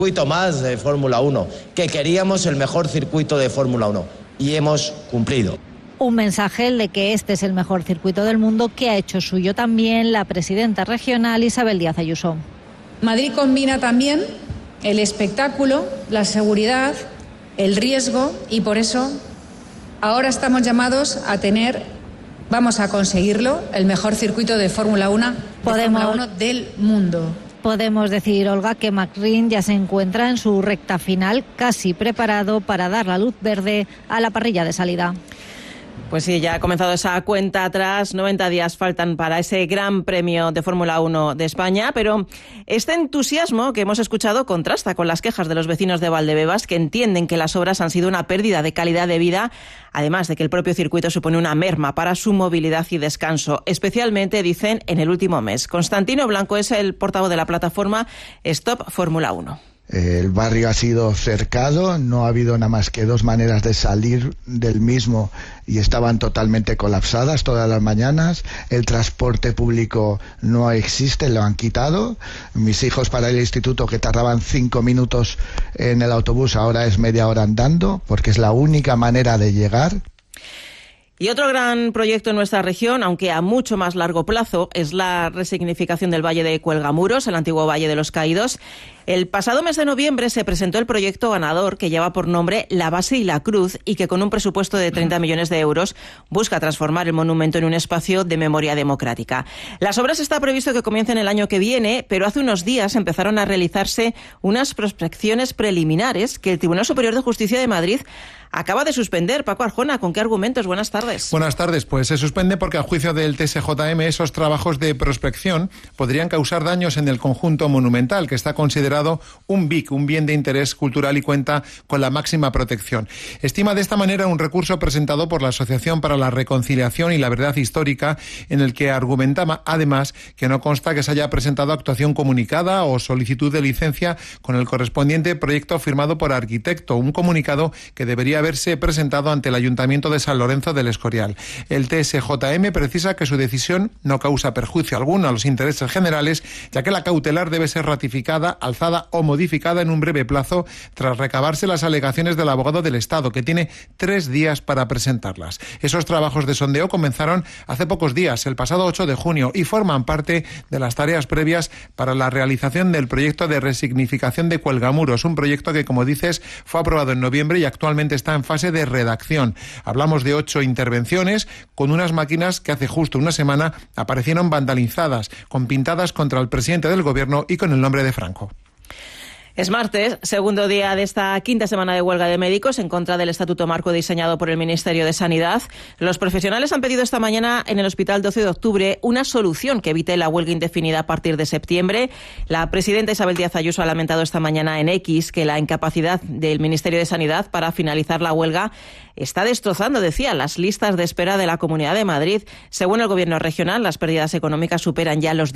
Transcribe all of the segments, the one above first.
circuito más de Fórmula 1, que queríamos el mejor circuito de Fórmula 1 y hemos cumplido. Un mensaje el de que este es el mejor circuito del mundo, que ha hecho suyo también la presidenta regional Isabel Díaz Ayuso. Madrid combina también el espectáculo, la seguridad, el riesgo, y por eso ahora estamos llamados a tener, vamos a conseguirlo, el mejor circuito de Fórmula 1 del mundo. Podemos decir, Olga, que McLaren ya se encuentra en su recta final, casi preparado para dar la luz verde a la parrilla de salida. Pues sí, ya ha comenzado esa cuenta atrás, 90 días faltan para ese Gran Premio de Fórmula 1 de España, pero este entusiasmo que hemos escuchado contrasta con las quejas de los vecinos de Valdebebas, que entienden que las obras han sido una pérdida de calidad de vida, además de que el propio circuito supone una merma para su movilidad y descanso, especialmente, dicen, en el último mes. Constantino Blanco es el portavoz de la plataforma Stop Fórmula 1. El barrio ha sido cercado, no ha habido nada más que 2 maneras de salir del mismo y estaban totalmente colapsadas todas las mañanas. El transporte público no existe, lo han quitado. Mis hijos para ir al instituto, que tardaban 5 minutos en el autobús, ahora es media hora andando, porque es la única manera de llegar. Y otro gran proyecto en nuestra región, aunque a mucho más largo plazo, es la resignificación del Valle de Cuelgamuros, el antiguo Valle de los Caídos. El pasado mes de noviembre se presentó el proyecto ganador, que lleva por nombre La Base y la Cruz, y que con un presupuesto de 30 millones de euros busca transformar el monumento en un espacio de memoria democrática. Las obras está previsto que comiencen el año que viene, pero hace unos días empezaron a realizarse unas prospecciones preliminares que el Tribunal Superior de Justicia de Madrid acaba de suspender. Paco Arjona, ¿con qué argumentos? Buenas tardes. Buenas tardes. Pues se suspende porque, a juicio del TSJM, esos trabajos de prospección podrían causar daños en el conjunto monumental, que está considerado un BIC, un bien de interés cultural, y cuenta con la máxima protección. Estima de esta manera un recurso presentado por la Asociación para la Reconciliación y la Verdad Histórica, en el que argumentaba, además, que no consta que se haya presentado actuación comunicada o solicitud de licencia con el correspondiente proyecto firmado por arquitecto, un comunicado que debería haberse presentado ante el Ayuntamiento de San Lorenzo del Escorial. El TSJM precisa que su decisión no causa perjuicio alguno a los intereses generales, ya que la cautelar debe ser ratificada, alzada o modificada en un breve plazo tras recabarse las alegaciones del abogado del Estado, que tiene 3 días para presentarlas. Esos trabajos de sondeo comenzaron hace pocos días, el pasado 8 de junio, y forman parte de las tareas previas para la realización del proyecto de resignificación de Cuelgamuros, un proyecto que, como dices, fue aprobado en noviembre y actualmente está en fase de redacción. Hablamos de 8 intervenciones con unas máquinas que hace justo una semana aparecieron vandalizadas, con pintadas contra el presidente del Gobierno y con el nombre de Franco. Es martes, segundo día de esta quinta semana de huelga de médicos en contra del estatuto marco diseñado por el Ministerio de Sanidad. Los profesionales han pedido esta mañana en el Hospital 12 de Octubre una solución que evite la huelga indefinida a partir de septiembre. La presidenta Isabel Díaz Ayuso ha lamentado esta mañana en X que la incapacidad del Ministerio de Sanidad para finalizar la huelga está destrozando, decía, las listas de espera de la Comunidad de Madrid. Según el Gobierno regional, las pérdidas económicas superan ya los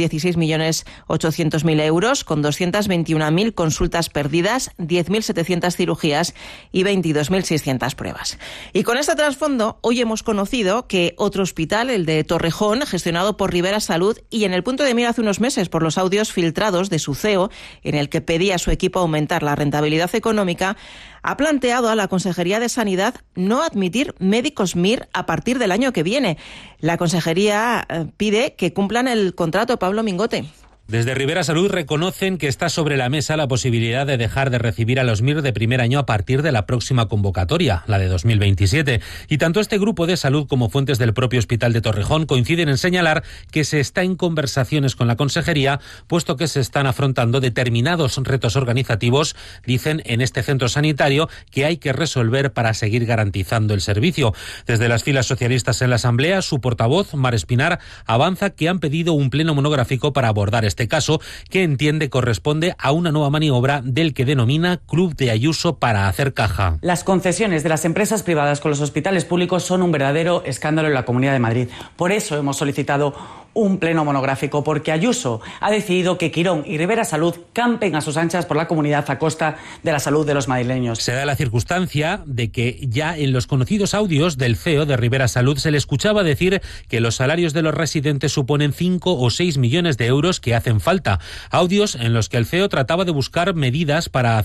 16.800.000 euros, con 221.000 consultas perdidas, 10.700 cirugías y 22.600 pruebas. Y con este trasfondo, hoy hemos conocido que otro hospital, el de Torrejón, gestionado por Rivera Salud y en el punto de mira hace unos meses por los audios filtrados de su CEO, en el que pedía a su equipo aumentar la rentabilidad económica, ha planteado a la Consejería de Sanidad no admitir médicos MIR a partir del año que viene. La Consejería pide que cumplan el contrato. Pablo Mingote. Desde Rivera Salud reconocen que está sobre la mesa la posibilidad de dejar de recibir a los MIR de primer año a partir de la próxima convocatoria, la de 2027. Y tanto este grupo de salud como fuentes del propio Hospital de Torrejón coinciden en señalar que se está en conversaciones con la Consejería, puesto que se están afrontando determinados retos organizativos, dicen, en este centro sanitario, que hay que resolver para seguir garantizando el servicio. Desde las filas socialistas en la Asamblea, su portavoz, Mar Espinar, avanza que han pedido un pleno monográfico para abordar este caso, que entiende corresponde a una nueva maniobra del que denomina Club de Ayuso para hacer caja. Las concesiones de las empresas privadas con los hospitales públicos son un verdadero escándalo en la Comunidad de Madrid. Por eso hemos solicitado un pleno monográfico porque Ayuso ha decidido que Quirón y Rivera Salud campen a sus anchas por la comunidad a costa de la salud de los madrileños. Se da la circunstancia de que ya en los conocidos audios del CEO de Rivera Salud se le escuchaba decir que los salarios de los residentes suponen 5 o 6 millones de euros que hacen falta. Audios en los que el CEO trataba de buscar medidas para